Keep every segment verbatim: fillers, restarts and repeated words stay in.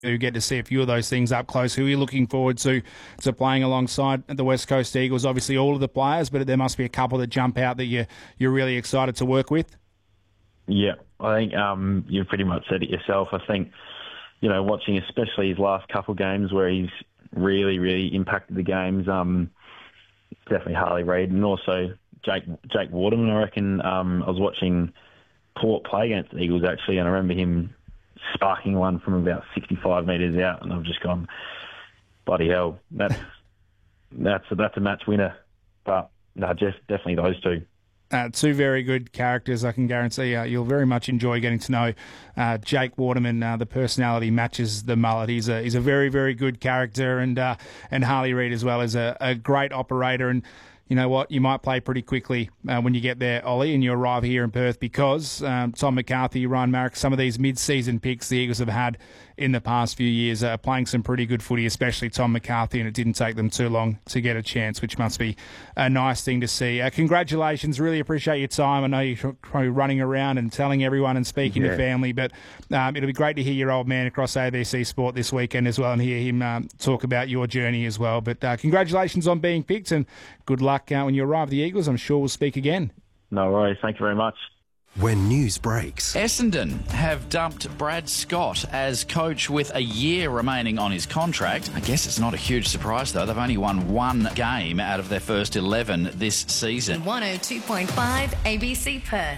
You get to see a few of those things up close. Who are you looking forward to to playing alongside the West Coast Eagles? Obviously, all of the players, but there must be a couple that jump out that you you're really excited to work with. Yeah, I think um, you've pretty much said it yourself. I think, you know, watching especially his last couple games where he's really, really impacted the games, um, definitely Harley Reid, and also Jake Jake Waterman. I reckon um, I was watching Port play against the Eagles, actually, and I remember him sparking one from about sixty-five metres out, and I've just gone, bloody hell, that's, that's, a, that's a match winner. But, no, just definitely those two. Uh, two very good characters. I can guarantee uh, you'll very much enjoy getting to know uh, Jake Waterman. Uh, the personality matches the mullet. He's a he's a very very good character, and uh, and Harley Reid as well is a, a great operator. And you know what, you might play pretty quickly uh, when you get there, Ollie, and you arrive here in Perth because um, Tom McCarthy, Ryan Marrick, some of these mid-season picks the Eagles have had in the past few years are playing some pretty good footy, especially Tom McCarthy, and it didn't take them too long to get a chance, which must be a nice thing to see. Uh, congratulations. Really appreciate your time. I know you're probably running around and telling everyone and speaking yeah. to family, but um, it'll be great to hear your old man across A B C Sport this weekend as well and hear him um, talk about your journey as well. But uh, congratulations on being picked, and good luck uh, when you arrive at the Eagles. I'm sure we'll speak again. No worries. Thank you very much. When news breaks, Essendon have dumped Brad Scott as coach with a year remaining on his contract. I guess it's not a huge surprise, though. They've only won one game out of their first eleven this season. one oh two point five A B C Perth.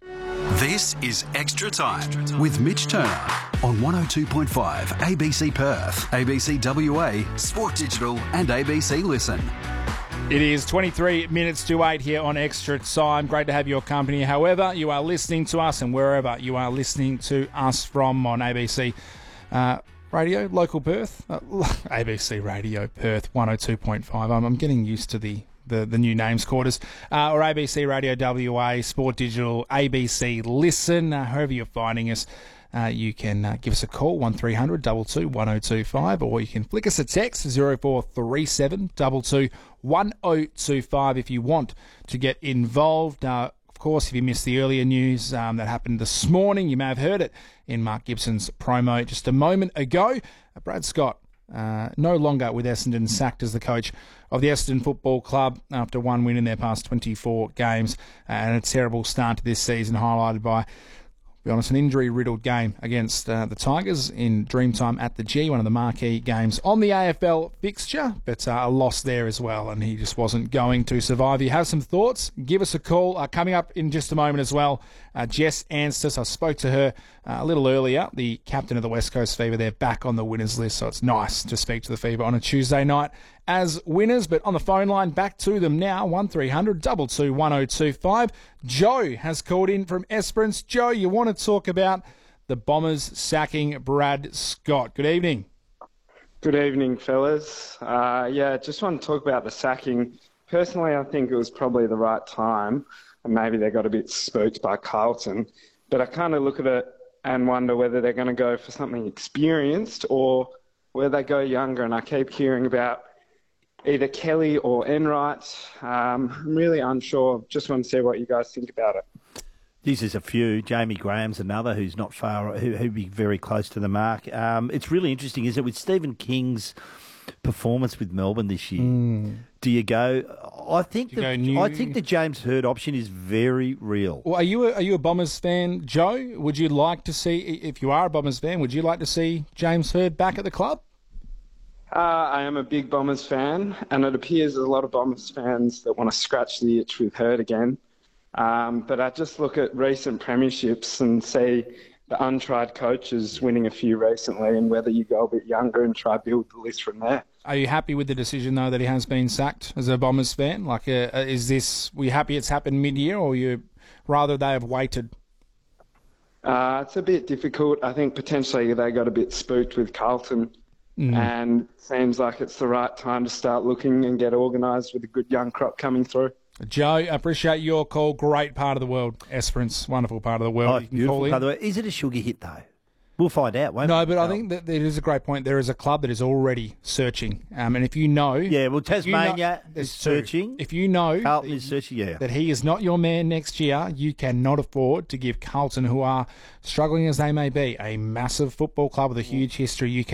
This is Extra Time with Mitch Turner on one oh two point five A B C Perth, A B C W A, Sport Digital and A B C Listen. It is twenty-three minutes to eight here on Extra Time. Great to have your company. However, you are listening to us and wherever you are listening to us from on A B C uh, Radio, local Perth, uh, A B C Radio Perth one oh two point five. I'm, I'm getting used to the, the, the new names quarters. Uh, or A B C Radio W A, Sport Digital, A B C Listen, uh, however you're finding us. Uh, you can uh, give us a call, one three hundred two two one oh two five, or you can flick us a text, zero four three seven two two one oh two five if you want to get involved. Uh, of course, if you missed the earlier news um, that happened this morning, you may have heard it in Mark Gibson's promo just a moment ago. Uh, Brad Scott, uh, no longer with Essendon, sacked as the coach of the Essendon Football Club after one win in their past twenty-four games, uh, and a terrible start to this season highlighted by, be honest, an injury-riddled game against uh, the Tigers in Dreamtime at the G, one of the marquee games on the A F L fixture, but uh, a loss there as well, and he just wasn't going to survive. If you have some thoughts, give us a call. Uh, coming up in just a moment as well, uh, Jess Anstis, I spoke to her uh, a little earlier, the captain of the West Coast Fever. They're back on the winners list, so it's nice to speak to the Fever on a Tuesday night as winners. But on the phone line, back to them now, one three hundred two two one oh two five. Joe has called in from Esperance. Joe, you want to talk about the Bombers sacking Brad Scott. Good evening. Good evening, fellas. Uh, yeah, just want to talk about the sacking. Personally, I think it was probably the right time, and maybe they got a bit spooked by Carlton. But I kind of look at it and wonder whether they're going to go for something experienced or whether they go younger. And I keep hearing about either Kelly or Enright. Um, I'm really unsure. Just want to see what you guys think about it. This is a few. Jamie Graham's another who's not far, who, who'd be very close to the mark. Um, it's really interesting, isn't it, with Stephen King's performance with Melbourne this year? Mm. Do you go? I think the, go I think the James Hird option is very real. Well, are you a, are you a Bombers fan, Joe? Would you like to see, if you are a Bombers fan, would you like to see James Hird back at the club? Uh, I am a big Bombers fan, and it appears there's a lot of Bombers fans that want to scratch the itch with Hird again. Um, but I just look at recent premierships and see the untried coaches winning a few recently, and whether you go a bit younger and try build the list from there. Are you happy with the decision, though, that he has been sacked as a Bombers fan? Like, uh, is this, were you happy it's happened mid-year, or you rather they have waited? Uh, it's a bit difficult. I think potentially they got a bit spooked with Carlton. Mm. And it seems like it's the right time to start looking and get organised with a good young crop coming through. Joe, I appreciate your call. Great part of the world, Esperance. Wonderful part of the world. Oh, you can beautiful call in. Part of the world. Is it a sugar hit, though? We'll find out, won't no, we? but I think that it is a great point. There is a club that is already searching. Um, and if you know... Yeah, well, Tasmania you know, is searching. If you know Carlton that, is searching, yeah. that he is not your man next year, you cannot afford to give Carlton, who are struggling as they may be, a massive football club with a huge history, you can